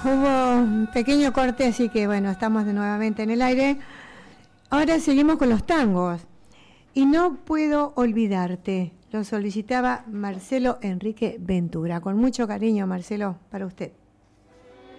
hubo un pequeño corte, así que bueno, estamos nuevamente en el aire. Ahora seguimos con los tangos. Y no puedo olvidarte, lo solicitaba Marcelo Enrique Ventura. Con mucho cariño, Marcelo, para usted.